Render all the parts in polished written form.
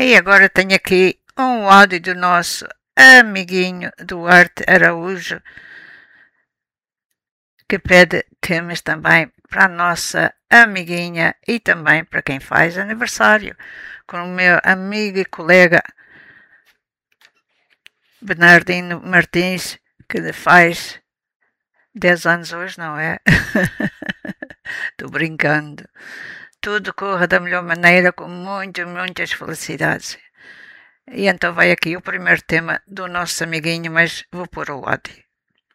E agora tenho aqui um áudio do nosso amiguinho Duarte Araújo, que pede temas também para a nossa amiguinha e também para quem faz aniversário, com o meu amigo e colega Bernardino Martins, que faz 10 anos hoje, não é? Estou brincando. Tudo corra da melhor maneira, com muitas felicidades. E então vai aqui o primeiro tema do nosso amiguinho, mas vou pôr o áudio.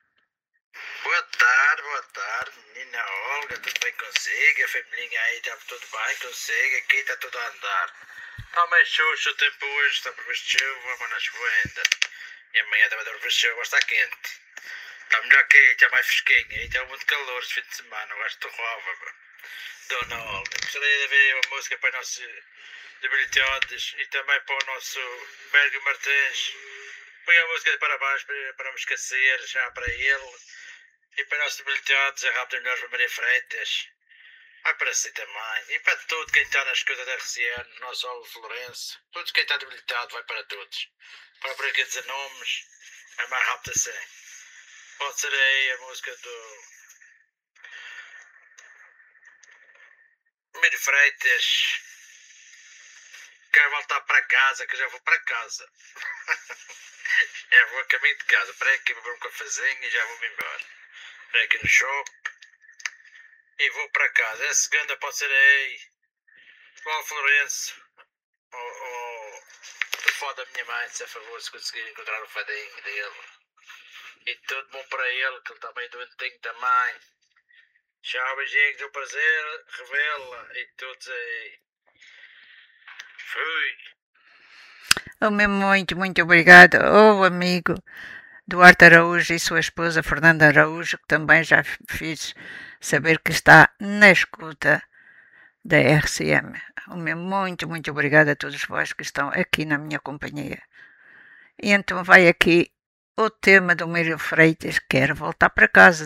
Boa tarde, menina Olga, tudo bem consigo? A família aí está tudo bem consigo? Aqui está tudo a andar. Está mais xoxo o tempo hoje, está por ver chuva, mas não choveu ainda. E amanhã também deve ver chuva, está quente. Está melhor que aí, está mais fresquinho, aí está muito calor este fim de semana, eu acho que estou rova. Dona Olga, gostaria de ver uma música para os nossos debilitados e também para o nosso Bergo Martins. Põe a música de parabéns para não me esquecer, já para ele. E para os nossos debilitados, a Rápido Melhores para Maria Freitas. Vai para si também. E para todo quem está nas coisas da RCN, nosso Alvo Florenço. Todos quem está debilitado, vai para todos. Para por aqui dizer nomes, é mais rápido assim. Pode ser aí a música do Maria Freitas. Quero voltar para casa, que já vou para casa. Vou a caminho de casa. Para aqui vou beber um cafezinho e já vou-me embora. Para aqui no shopping. E vou para casa. A segunda pode ser aí. João Florenço. O telefone da minha mãe, se a favor, se conseguir encontrar o fadinho dele. E tudo bom para ele, que ele está meio doentinho também. Tchau, beijinhos, um prazer. Revela e todos aí. Fui. Oh, meu muito obrigado, oh amigo Duarte Araújo e sua esposa Fernanda Araújo, que também já fiz saber que está na escuta da RCM. O meu muito obrigado a todos vós que estão aqui na minha companhia. E então vai aqui o tema do Mário Freitas, quero voltar para casa.